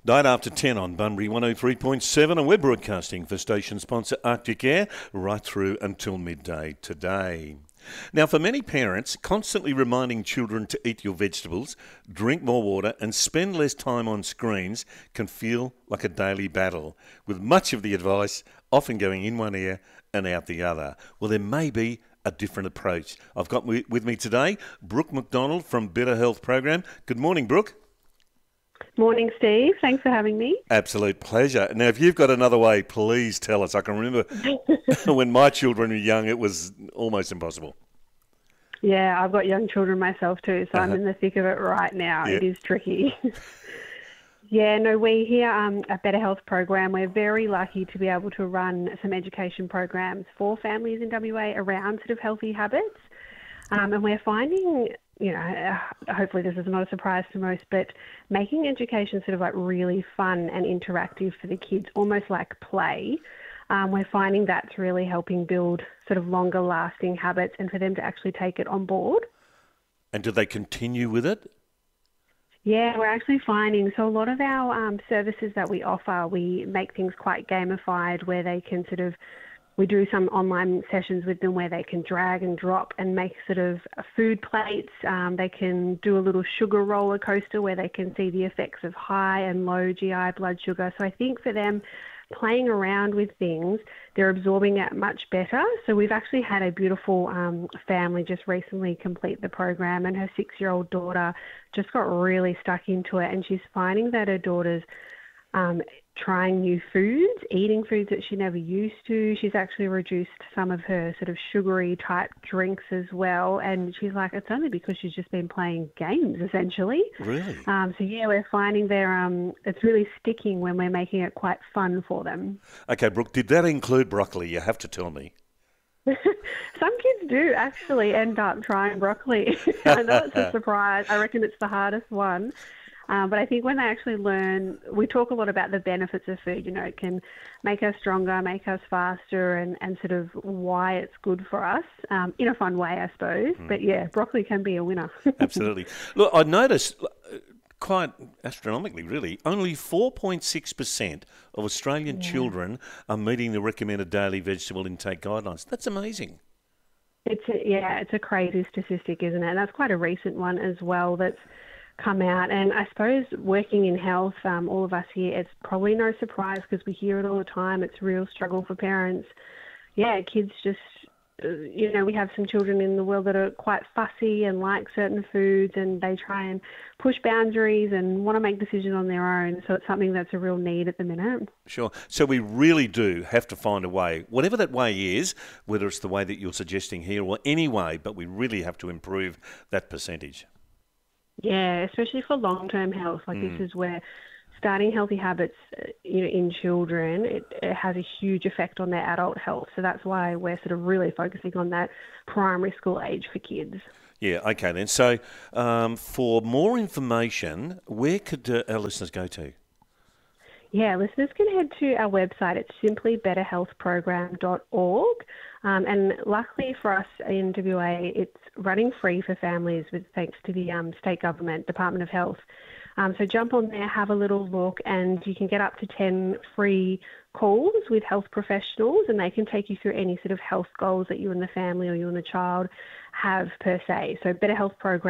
9 after 10 on Bunbury 103.7, and we're broadcasting for station sponsor Arctic Air right through until midday today. Now, for many parents, constantly reminding children to eat your vegetables, drink more water and spend less time on screens can feel like a daily battle, with much of the advice often going in one ear and out the other. Well, there may be a different approach. I've got with me today Brooke McDonald from Better Health Program. Good morning, Brooke. Morning, Steve. Thanks for having me. Absolute pleasure. Now, if you've got another way, please tell us. I can remember when my children were young, it was almost impossible. Yeah, I've got young children myself too, so I'm in the thick of it right now. Yeah. It is tricky. We here at Better Health Program, we're very lucky to be able to run some education programs for families in WA around sort of healthy habits. And we're finding, hopefully this is not a surprise to most, but making education sort of like really fun and interactive for the kids, almost like play. We're finding that's really helping build sort of longer lasting habits and for them to actually take it on board. And do they continue with it? Yeah, we're actually finding, so a lot of our services that we offer, we make things quite gamified where they can we do some online sessions with them where they can drag and drop and make sort of food plates. They can do a little sugar roller coaster where they can see the effects of high and low GI blood sugar. So I think for them, playing around with things, they're absorbing it much better. So we've actually had a beautiful family just recently complete the program, and her 6-year-old daughter just got really stuck into it, and she's finding that her daughter's trying new foods, eating foods that she never used to. She's actually reduced some of her sort of sugary type drinks as well. And she's like, it's only because she's just been playing games, essentially. Really? We're finding it's really sticking when we're making it quite fun for them. Okay, Brooke, did that include broccoli? You have to tell me. Some kids do actually end up trying broccoli. I know it's a surprise. I reckon it's the hardest one. But I think when they actually learn, we talk a lot about the benefits of food. It can make us stronger, make us faster, and sort of why it's good for us in a fun way, I suppose. But yeah, broccoli can be a winner. Absolutely. Look, I noticed quite astronomically, really, only 4.6% of Australian children are meeting the recommended daily vegetable intake guidelines. That's amazing. It's a crazy statistic, isn't it? And that's quite a recent one as well that's come out. And I suppose working in health, all of us here, it's probably no surprise because we hear it all the time. It's a real struggle for parents. Yeah, kids just, we have some children in the world that are quite fussy and like certain foods, and they try and push boundaries and want to make decisions on their own. So it's something that's a real need at the minute. Sure. So we really do have to find a way, whatever that way is, whether it's the way that you're suggesting here or any way, but we really have to improve that percentage. Yeah, especially for long-term health. This is where starting healthy habits, in children, it has a huge effect on their adult health. So that's why we're sort of really focusing on that primary school age for kids. Yeah, okay then. So for more information, where could our listeners go to? Yeah, listeners can head to our website. It's simply betterhealthprogram.org. And luckily for us in WA, it's running free for families thanks to the state government, Department of Health. So jump on there, have a little look, and you can get up to 10 free calls with health professionals, and they can take you through any sort of health goals that you and the family or you and the child have per se. So Better Health Program